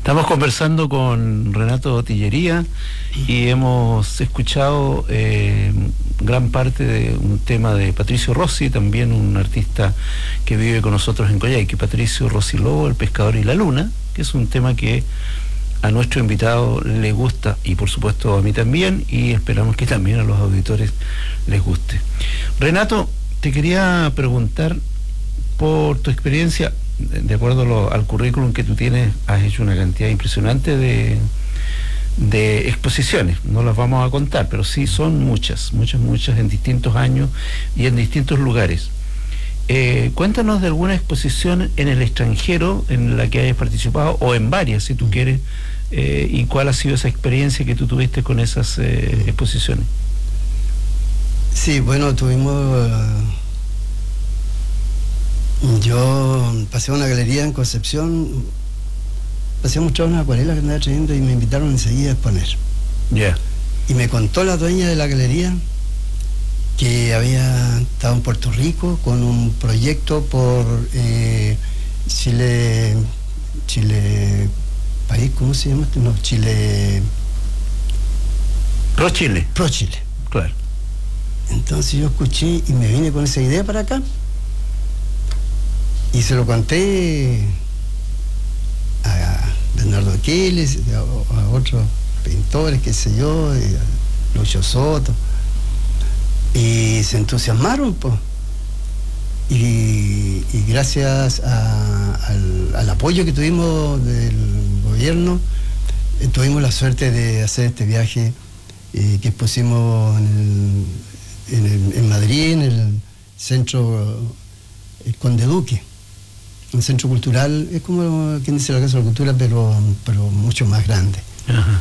Estamos conversando con Renato Tillería y hemos escuchado gran parte de un tema de Patricio Rossi, también un artista que vive con nosotros en Coyhaique, Patricio Rossi Lobo, El pescador y la luna, que es un tema que a nuestro invitado le gusta y por supuesto a mí también, y esperamos que también a los auditores les guste. Renato, te quería preguntar por tu experiencia. De acuerdo al currículum que tú tienes, has hecho una cantidad impresionante de exposiciones. No las vamos a contar, pero sí son muchas en distintos años y en distintos lugares. Cuéntanos de alguna exposición en el extranjero en la que hayas participado, o en varias si tú quieres, y cuál ha sido esa experiencia que tú tuviste con esas exposiciones. Sí, bueno, tuvimos... Yo pasé a una galería en Concepción, pasé a mostrar una acuarela que andaba trayendo y me invitaron enseguida a exponer. Yeah. Y me contó la dueña de la galería que había estado en Puerto Rico con un proyecto por Chile, país, ¿cómo se llama? No, Chile... Pro Chile. Pro Chile. Claro. Entonces yo escuché y me vine con esa idea para acá. Y se lo conté a Bernardo Aquiles, a otros pintores, qué sé yo, a Lucho Soto. Y se entusiasmaron, pues. Y gracias al apoyo que tuvimos del gobierno, tuvimos la suerte de hacer este viaje que expusimos en Madrid, en el centro Conde Duque. Un centro cultural, es como quien dice la Casa de la Cultura, pero mucho más grande. Ajá.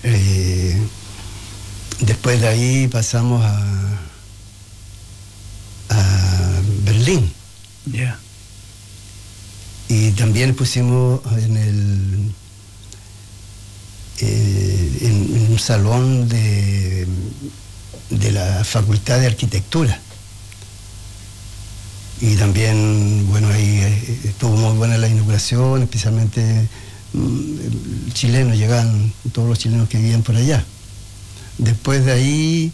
Después de ahí pasamos a Berlín. Ya. Yeah. Y también pusimos en un salón de la Facultad de Arquitectura. Y también, bueno, ahí estuvo muy buena la inauguración, especialmente chilenos, llegaban todos los chilenos que vivían por allá. Después de ahí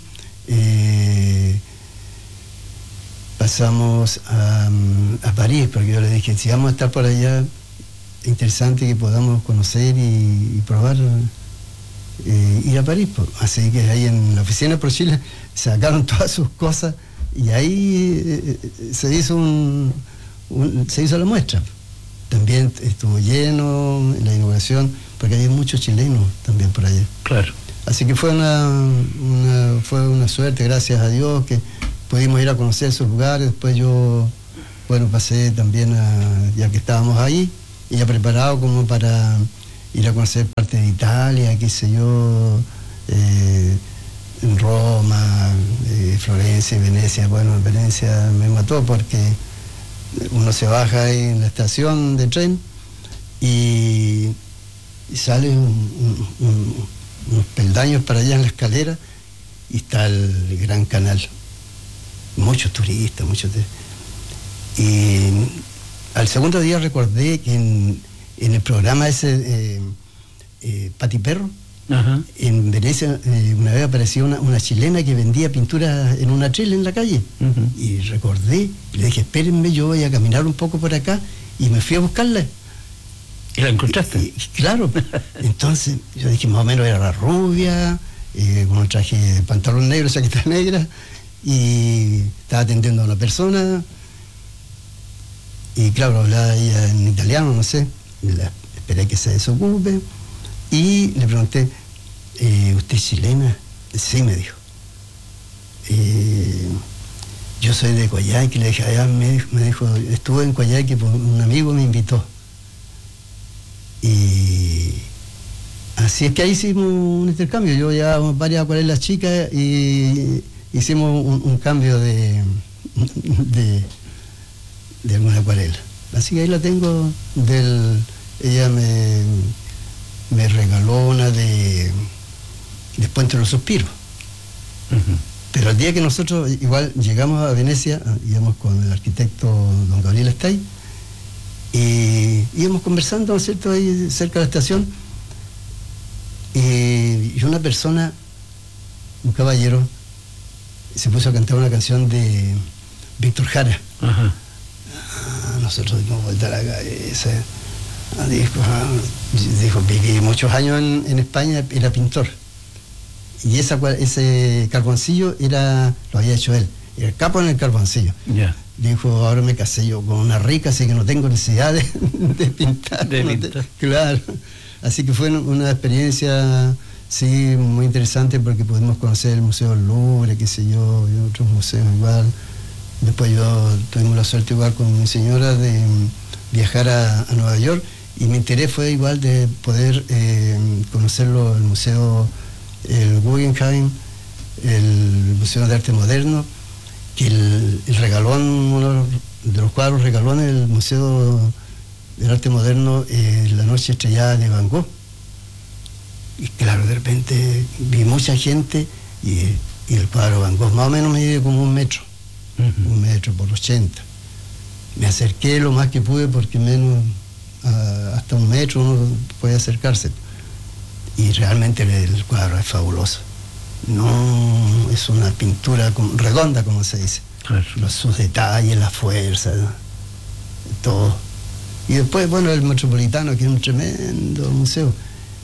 pasamos a París, porque yo les dije, si vamos a estar por allá, es interesante que podamos conocer y probar ir a París. Así que ahí en la oficina Pro Chile sacaron todas sus cosas. Y ahí se hizo la muestra. También estuvo lleno en la inauguración, porque hay muchos chilenos también por allá. Claro. Así que fue una suerte, gracias a Dios, que pudimos ir a conocer esos lugares. Después yo, bueno, pasé también ya que estábamos ahí, y ya preparado como para ir a conocer parte de Italia, qué sé yo, en Roma, Florencia y Venecia. Bueno, en Venecia me mató porque uno se baja ahí en la estación de tren y sale unos peldaños para allá en la escalera y está el Gran Canal. Muchos turistas, y al segundo día recordé que en el programa ese Pati Perro, ajá, en Venecia una vez apareció una chilena que vendía pintura en una trela en la calle. uh-huh. Y recordé, y le dije, espérenme, yo voy a caminar un poco por acá, y me fui a buscarla. ¿Y la encontraste? Y claro, entonces yo dije, más o menos era la rubia, con un traje de pantalón negro, chaqueta negra, y estaba atendiendo a una persona, y claro, hablaba ella en italiano, no sé, esperé que se desocupe. Y le pregunté, ¿usted es chilena? Sí, me dijo. Yo soy de Coyhaique, le dije, allá me dijo, estuve en Coyhaique porque un amigo me invitó. Y así es que ahí hicimos un intercambio. Yo ya varias acuarelas chicas y hicimos un cambio de alguna acuarela. Así que ahí la tengo ella me regaló una de Puente de los Suspiros. Uh-huh. Pero el día que nosotros igual llegamos a Venecia, íbamos con el arquitecto don Gabriel Estay, Y íbamos conversando, ¿no es cierto?, ahí cerca de la estación, y una persona, un caballero, se puso a cantar una canción de Víctor Jara. Ajá. Nosotros dimos vuelta a la cabeza. Dijo, viví muchos años en España, era pintor. Y ese carboncillo lo había hecho él, era el capo en el carboncillo. Yeah. Dijo, ahora me casé yo con una rica, así que no tengo necesidad de pintar. Claro. Así que fue una experiencia, sí, muy interesante, porque pudimos conocer el Museo del Louvre, qué sé yo, y otros museos igual. Después tuvimos la suerte igual con mi señora de viajar a Nueva York, y mi interés fue igual de poder conocerlo, el museo, el Guggenheim, el Museo de Arte Moderno, que el regalón, uno de los cuadros regaló en el Museo del Arte Moderno, La Noche Estrellada de Van Gogh. Y claro, de repente vi mucha gente, y el cuadro Van Gogh más o menos mide como 1 metro, 1 metro por 80. Me acerqué lo más que pude, porque menos hasta 1 metro uno puede acercarse. Y realmente el cuadro es fabuloso. No es una pintura redonda, como se dice. Claro. Sus detalles, la fuerza, todo. Y después, bueno, el Metropolitano, que es un tremendo museo.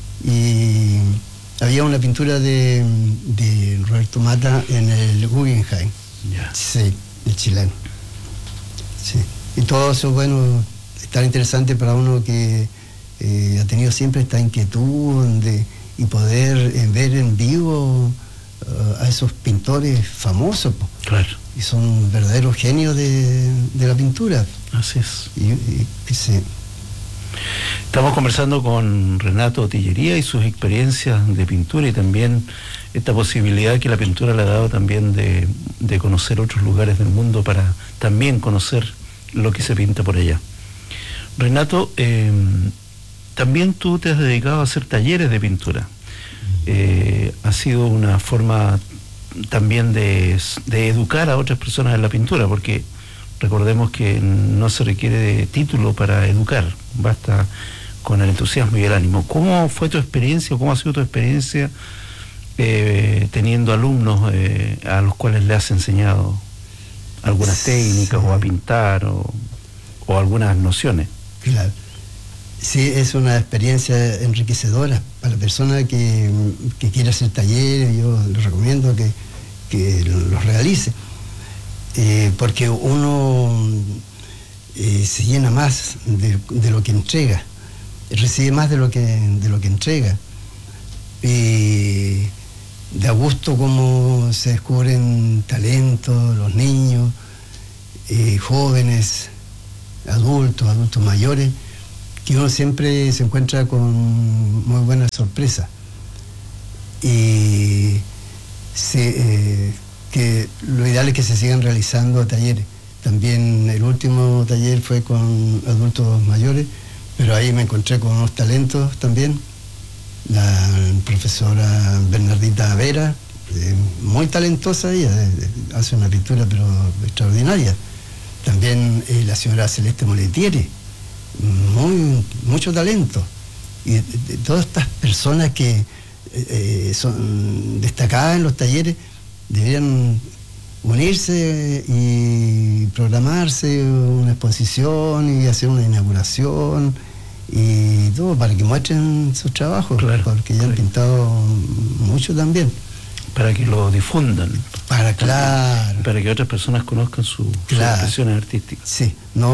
Y había una pintura de Roberto Mata en el Guggenheim. Yeah. Sí, el chileno. Sí. Y todo eso, bueno, es tan interesante para uno que ha tenido siempre esta inquietud y poder ver en vivo a esos pintores famosos. Claro. Y son verdaderos genios de la pintura. Así es. Sí. Estamos conversando con Renato Tillería y sus experiencias de pintura, y también esta posibilidad que la pintura le ha dado también de conocer otros lugares del mundo, para también conocer lo que se pinta por allá. Renato, también tú te has dedicado a hacer talleres de pintura. Ha sido una forma también de educar a otras personas en la pintura, porque recordemos que no se requiere de título para educar, basta con el entusiasmo y el ánimo. ¿Cómo fue tu experiencia, o cómo ha sido tu experiencia teniendo alumnos a los cuales le has enseñado algunas técnicas, o a pintar, o algunas nociones? Claro. Sí, es una experiencia enriquecedora para la persona que quiere hacer talleres. Yo les recomiendo que los realice, porque uno se llena más de lo que entrega, recibe más de lo que entrega. De a gusto cómo se descubren talentos, los niños, jóvenes, adultos mayores, que uno siempre se encuentra con muy buenas sorpresas. Y que lo ideal es que se sigan realizando talleres. También el último taller fue con adultos mayores, pero ahí me encontré con unos talentos también. La profesora Bernardita Vera, muy talentosa ella, hace una pintura pero extraordinaria. También la señora Celeste Moletieri, mucho talento. Y todas estas personas que son destacadas en los talleres deberían unirse y programarse una exposición y hacer una inauguración y todo, para que muestren sus trabajos. Claro, porque ya han pintado mucho también. Para que lo difundan. Para que otras personas conozcan sus expresiones artísticas. Sí,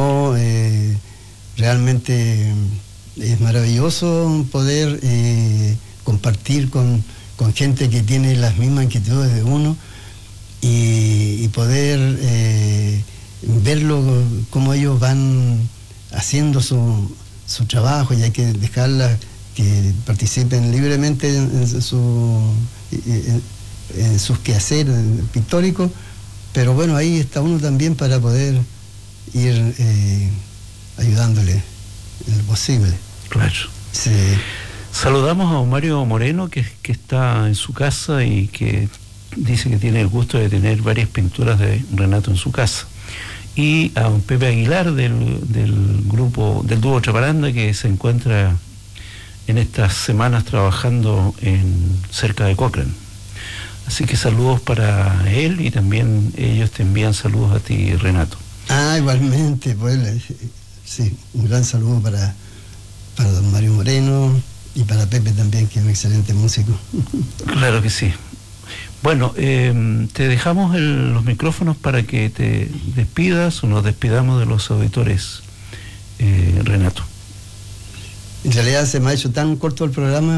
realmente es maravilloso poder compartir con gente que tiene las mismas inquietudes de uno, y poder verlo como ellos van haciendo su trabajo, y hay que dejarlas que participen libremente en sus quehaceres pictóricos, pero bueno, ahí está uno también para poder ir ayudándole en lo posible. Claro. Sí. Saludamos a Mario Moreno, que está en su casa y que dice que tiene el gusto de tener varias pinturas de Renato en su casa. y a don Pepe Aguilar del grupo, del dúo Chaparanda, que se encuentra en estas semanas trabajando cerca de Cochrane. Así que saludos para él, y también ellos te envían saludos a ti, Renato. Igualmente, pues sí, un gran saludo para don Mario Moreno y para Pepe también, que es un excelente músico. Claro que sí. Bueno, te dejamos los micrófonos para que te despidas o nos despidamos de los auditores, Renato. En realidad se me ha hecho tan corto el programa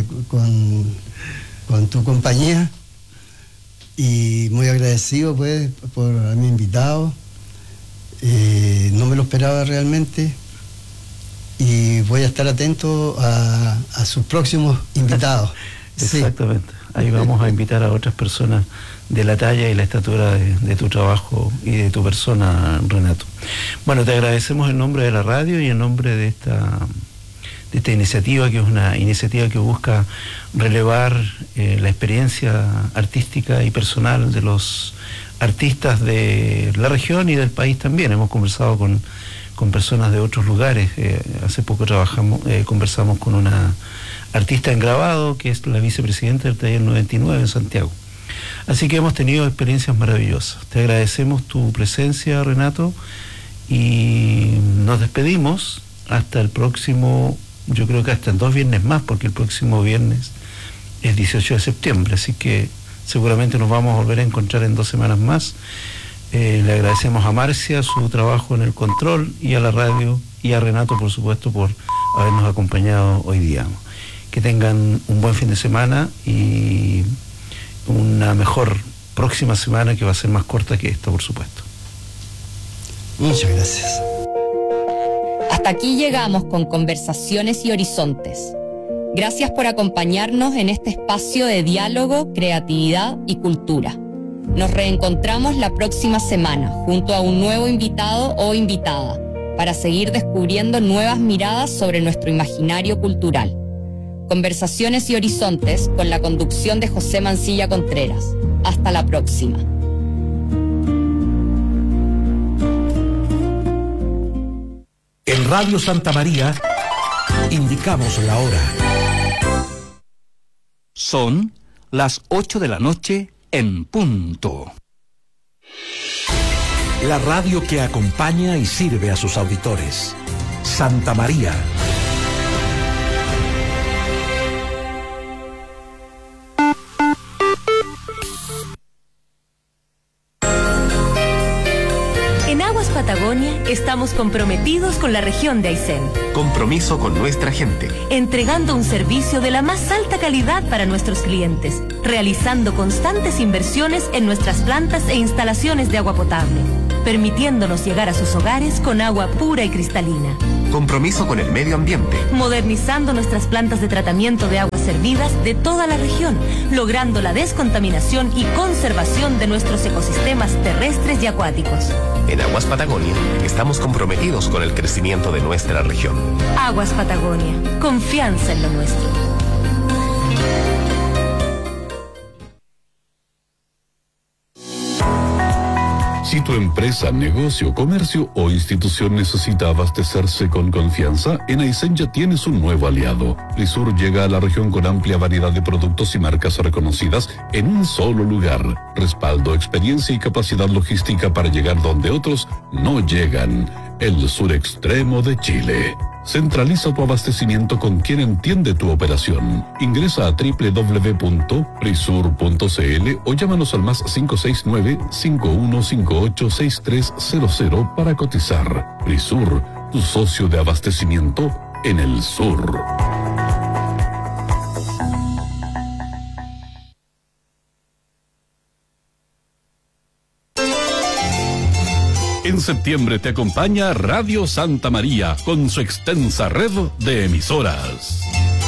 con tu compañía, y muy agradecido pues por haberme invitado. No me lo esperaba realmente, y voy a estar atento a sus próximos invitados. Exactamente. Ahí vamos a invitar a otras personas de la talla y la estatura de tu trabajo y de tu persona, Renato. Bueno, te agradecemos en nombre de la radio y en nombre de esta iniciativa, que es una iniciativa que busca relevar la experiencia artística y personal de los artistas de la región y del país también. Hemos conversado con personas de otros lugares. Hace poco conversamos con una artista en grabado, que es la vicepresidenta del Taller 99 en Santiago. Así que hemos tenido experiencias maravillosas. Te agradecemos tu presencia, Renato, y nos despedimos hasta el próximo, yo creo que hasta en 2 viernes más, porque el próximo viernes es 18 de septiembre, así que seguramente nos vamos a volver a encontrar en 2 semanas más. Le agradecemos a Marcia su trabajo en el control, y a la radio, y a Renato, por supuesto, por habernos acompañado hoy día. Que tengan un buen fin de semana y una mejor próxima semana, que va a ser más corta que esta, por supuesto. Muchas gracias. Hasta aquí llegamos con Conversaciones y Horizontes. Gracias por acompañarnos en este espacio de diálogo, creatividad y cultura. Nos reencontramos la próxima semana junto a un nuevo invitado o invitada para seguir descubriendo nuevas miradas sobre nuestro imaginario cultural. Conversaciones y Horizontes, con la conducción de José Mancilla Contreras. Hasta la próxima. En Radio Santa María indicamos la hora. Son las 8 de la noche en punto. La radio que acompaña y sirve a sus auditores. Santa María. En Aguas Patagonia estamos comprometidos con la región de Aysén. Compromiso con nuestra gente. Entregando un servicio de la más alta calidad para nuestros clientes, realizando constantes inversiones en nuestras plantas e instalaciones de agua potable, permitiéndonos llegar a sus hogares con agua pura y cristalina. Compromiso con el medio ambiente. Modernizando nuestras plantas de tratamiento de aguas servidas de toda la región, logrando la descontaminación y conservación de nuestros ecosistemas terrestres y acuáticos. En Aguas Patagonia estamos comprometidos con el crecimiento de nuestra región. Aguas Patagonia, confianza en lo nuestro. Si tu empresa, negocio, comercio o institución necesita abastecerse con confianza, en Aysén ya tienes un nuevo aliado. Prisur llega a la región con amplia variedad de productos y marcas reconocidas en un solo lugar. Respaldo, experiencia y capacidad logística para llegar donde otros no llegan. El sur extremo de Chile. Centraliza tu abastecimiento con quien entiende tu operación. Ingresa a www.prisur.cl o llámanos al más 569-5158-6300 para cotizar. Prisur, tu socio de abastecimiento en el sur. En septiembre te acompaña Radio Santa María con su extensa red de emisoras.